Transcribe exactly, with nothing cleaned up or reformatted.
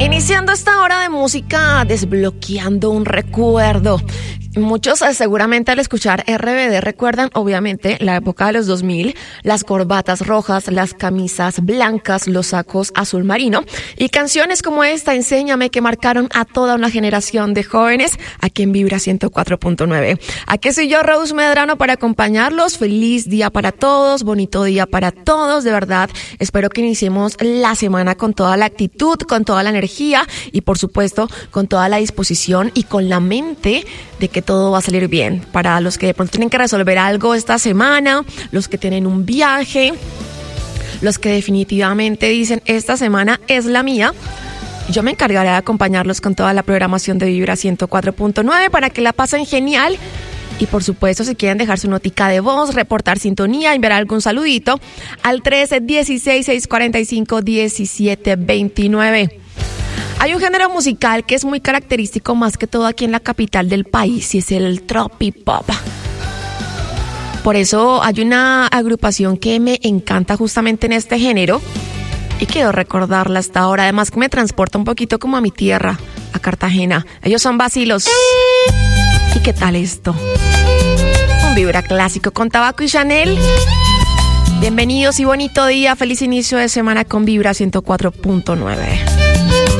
Iniciando esta hora de música, desbloqueando un recuerdo. Muchos eh, seguramente al escuchar R B D recuerdan obviamente la época de los dos mil, las corbatas rojas, las camisas blancas, los sacos azul marino y canciones como esta, Enséñame, que marcaron a toda una generación de jóvenes aquí en Vibra ciento cuatro punto nueve. Aquí soy yo, Rose Medrano, para acompañarlos. Feliz día para todos, bonito día para todos, de verdad. Espero que iniciemos la semana con toda la actitud, con toda la energía y por supuesto con toda la disposición y con la mente de que todo va a salir bien. Para los que de pronto tienen que resolver algo esta semana, los que tienen un viaje, los que definitivamente dicen esta semana es la mía, yo me encargaré de acompañarlos con toda la programación de Vibra ciento cuatro punto nueve para que la pasen genial. Y por supuesto, si quieren dejar su notica de voz, reportar sintonía, enviar algún saludito al trece dieciséis seiscientos cuarenta y cinco diecisiete veintinueve. Hay un género musical que es muy característico más que todo aquí en la capital del país y es el tropipop. Por eso hay una agrupación que me encanta justamente en este género y quiero recordarla hasta ahora. Además que me transporta un poquito como a mi tierra, a Cartagena. Ellos son Vacilos. ¿Y qué tal esto? Un Vibra clásico con Tabaco y Chanel. Bienvenidos y bonito día. Feliz inicio de semana con Vibra ciento cuatro punto nueve.